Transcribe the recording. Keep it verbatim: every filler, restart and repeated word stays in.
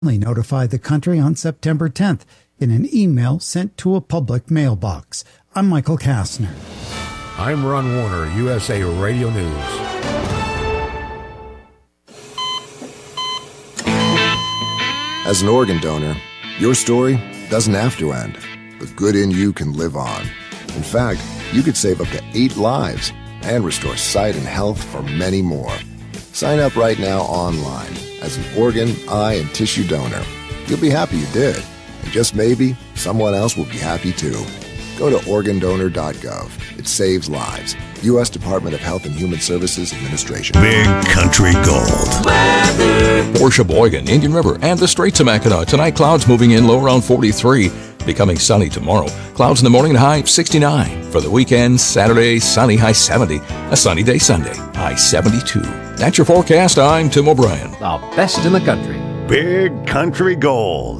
Notify the country on September tenth in an email sent to a public mailbox. I'm Michael Kastner. I'm Ron Warner, U S A Radio News. As an organ donor, your story doesn't have to end. The good in you can live on. In fact, you could save up to eight lives and restore sight and health for many more. Sign up right now online as an organ, eye, and tissue donor. You'll be happy you did. And just maybe, someone else will be happy too. Go to organ donor dot gov. It saves lives. U S Department of Health and Human Services Administration. Big Country Gold. For Sheboygan, Indian River, and the Straits of Mackinac. Tonight, clouds moving in low around forty-three. Becoming sunny tomorrow. Clouds in the morning, high sixty-nine. For the weekend, Saturday, sunny, high seventy. A sunny day Sunday, high seventy-two. That's your forecast. I'm Tim O'Brien. The best in the country. Big Country Gold.